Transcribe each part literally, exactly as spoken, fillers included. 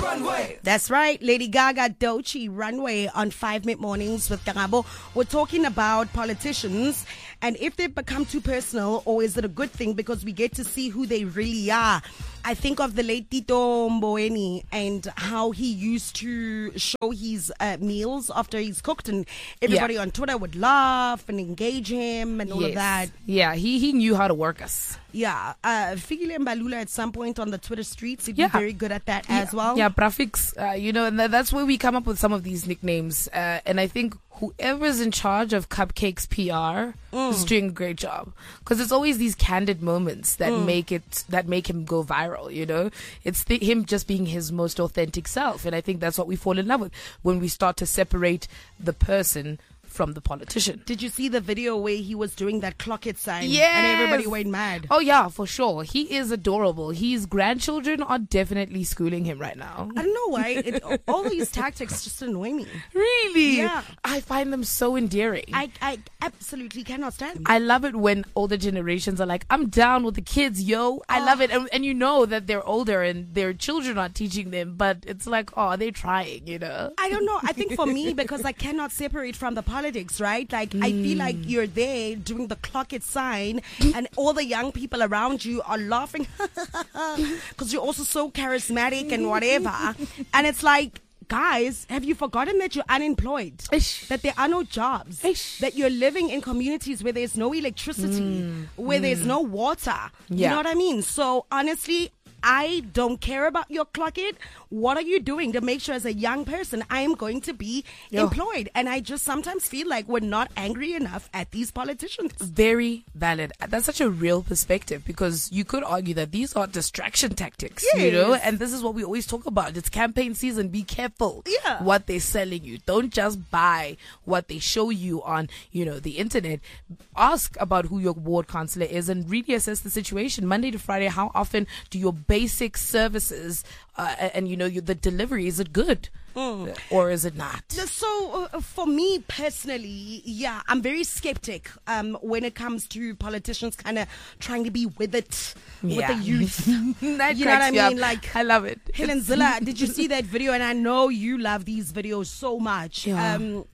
Runway. That's right. Lady Gaga, Doechii, Runway on five Mid Mornings with Karabo. We're talking about politicians and if they've become too personal, or is it a good thing because we get to see who they really are. I think of the late Tito Mboweni and how he used to show his uh, meals after he's cooked, and everybody yeah. on Twitter would laugh and engage him and all yes. of that. Yeah, he, he knew how to work us. Yeah, uh, Fikile Mbalula at some point on the Twitter streets, he'd yeah. be very good at that yeah. as well. Yeah, Prafix, uh, you know, and that's where we come up with some of these nicknames. Uh, and I think whoever's in charge of Cupcake's P R mm. is doing a great job, because it's always these candid moments that mm. make it that make him go viral. You know, it's the, him just being his most authentic self, and I think that's what we fall in love with when we start to separate the person from the politician. Did you see the video where he was doing that clock it sign? Yes. And everybody went mad. Oh yeah, for sure. He is adorable. His grandchildren are definitely schooling him right now. I don't know why. It, all these tactics just annoy me. Really? Yeah. I find them so endearing. I, I absolutely cannot stand them. I love it when older generations are like, I'm down with the kids, yo. I oh. love it. And, and you know that they're older and their children are teaching them, but it's like, oh, they're trying, you know? I don't know. I think for me, because I cannot separate from the politics. Politics, right? Like, mm. I feel like you're there doing the clock it sign, and all the young people around you are laughing because you're also so charismatic and whatever. And it's like, guys, have you forgotten that you're unemployed? Ish. That there are no jobs? Ish. That you're living in communities where there's no electricity, mm. where mm. there's no water? Yeah. You know what I mean? So honestly, I don't care about your clock it. What are you doing to make sure as a young person I am going to be Yo. employed? And I just sometimes feel like we're not angry enough at these politicians. Very valid. That's such a real perspective, because you could argue that these are distraction tactics, yes. you know, and this is what we always talk about. It's campaign season. Be careful yeah. what they're selling you. Don't just buy what they show you on, you know, the internet. Ask about who your ward councillor is and really assess the situation. Monday to Friday, how often do your basic services uh, and, and you know you, the delivery, is it good mm. or is it not? So uh, for me personally, yeah, I'm very skeptic um, when it comes to politicians kind of trying to be with it yeah. with the youth. That you know what I mean? Up. Like, I love it. Helen Zille, did you see that video? And I know you love these videos so much. Yeah. Um,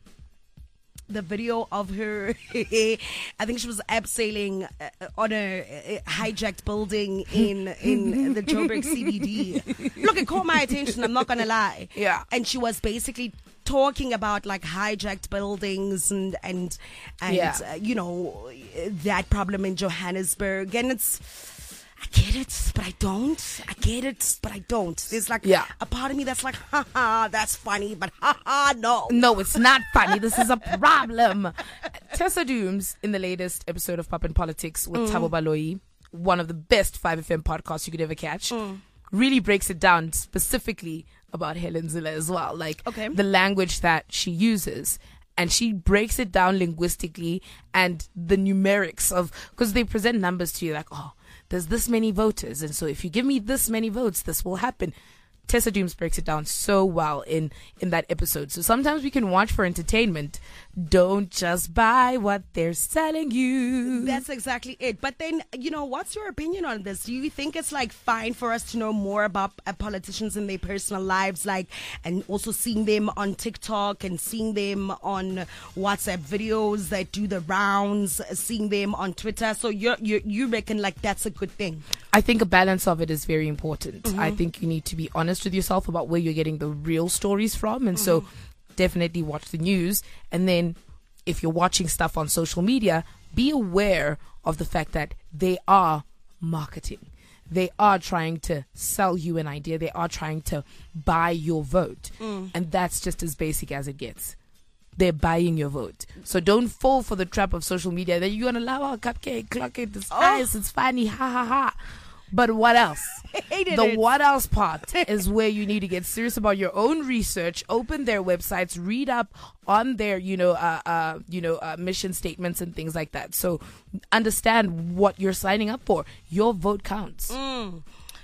the video of her, I think she was abseiling uh, on a, a hijacked building in in the Joburg C B D. Look, it caught my attention, I'm not going to lie. Yeah. And she was basically talking about like hijacked buildings and, and, and yeah. uh, you know, that problem in Johannesburg. And it's... I get it, but I don't. I get it, but I don't. There's like yeah. a part of me that's like, ha ha, that's funny, but ha ha, no. No, it's not funny. This is a problem. Tessa Dooms, in the latest episode of Pop and Politics with mm. Thabo Baloyi, one of the best five F M podcasts you could ever catch, mm. really breaks it down specifically about Helen Zille as well. Like okay. the language that she uses. And she breaks it down linguistically and the numerics of, because they present numbers to you like, oh, there's this many voters, and so if you give me this many votes, this will happen. Tessa Dooms breaks it down so well in, in that episode. So sometimes we can watch for entertainment. Don't just buy what they're selling you. That's exactly it. But then, you know, what's your opinion on this? Do you think it's like fine for us to know more about uh, politicians in their personal lives, like, and also seeing them on TikTok and seeing them on WhatsApp videos that do the rounds, seeing them on Twitter? So you you you reckon like that's a good thing? I think a balance of it is very important. Mm-hmm. I think you need to be honest with yourself about where you're getting the real stories from. And mm-hmm. so definitely watch the news. And then if you're watching stuff on social media, be aware of the fact that they are marketing. They are trying to sell you an idea. They are trying to buy your vote. Mm. And that's just as basic as it gets. They're buying your vote. So don't fall for the trap of social media that you're going to love our cupcake, clock it, it's nice, oh. it's funny, ha ha ha. But what else? The it. what else part is where you need to get serious about your own research, open their websites, read up on their, you know, uh, uh, you know, uh, mission statements and things like that. So understand what you're signing up for. Your vote counts. Mm.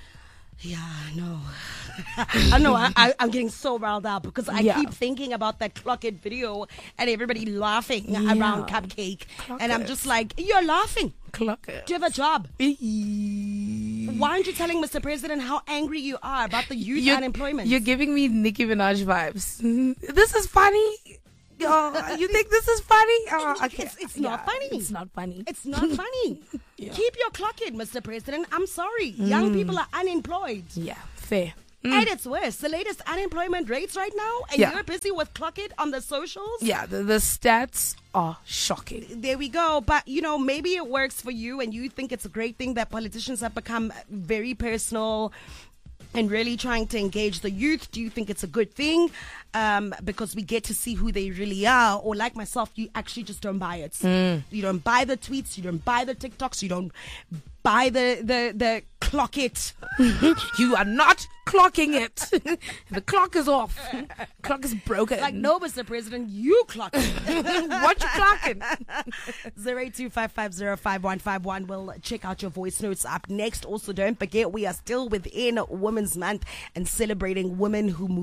Yeah, no. I know, I, I, I'm getting so riled up because I yeah. keep thinking about that Clock It video and everybody laughing yeah. around Cupcake. Clock and I'm it. just like, you're laughing. Clock it. Do you have a job? Why aren't you telling Mister President how angry you are about the youth You're, unemployment? you're giving me Nicki Minaj vibes. This is funny. Oh, you think this is funny? Oh, okay. It's, it's not Yeah, funny. It's not funny. It's not funny. Yeah. Keep your clock in, Mister President. I'm sorry. Young people are unemployed. Yeah, fair. And it's worse. The latest unemployment rates right now, and Yeah. you're busy with clock it on the socials. Yeah, the, the stats are shocking. There we go. But, you know, maybe it works for you and you think it's a great thing that politicians have become very personal and really trying to engage the youth. Do you think it's a good thing? Um, because we get to see who they really are. Or like myself, you actually just don't buy it. Mm. You don't buy the tweets. You don't buy the TikToks. You don't buy the, the, the clock it. You are not clocking it. The clock is off. Clock is broken. Like, no, Mister President, you clock it. What you clocking? zero eight two five five zero five one five one. We'll check out your voice notes up next. Also, don't forget, we are still within Women's Month and celebrating women who move.